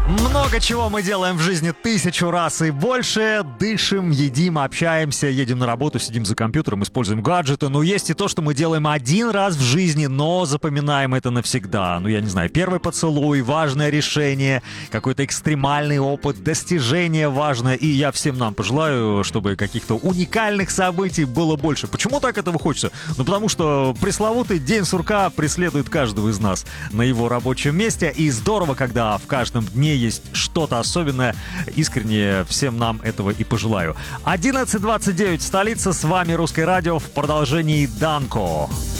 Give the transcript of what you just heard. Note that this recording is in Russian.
Много чего мы делаем в жизни 1000 раз и больше. Дышим, едим, общаемся, едем на работу, сидим за компьютером, используем гаджеты. Но есть и то, что мы делаем один раз в жизни, но запоминаем это навсегда. Ну, я не знаю, первый поцелуй, важное решение, какой-то экстремальный опыт, достижение важное. И я всем нам пожелаю, чтобы каких-то уникальных событий было больше. Почему так этого хочется? Ну, потому что пресловутый день сурка преследует каждого из нас на его рабочем месте. И здорово, когда в каждом дне есть что-то особенное. Искренне всем нам этого и пожелаю. 11:29, столица. С вами Русское радио в продолжении Данко.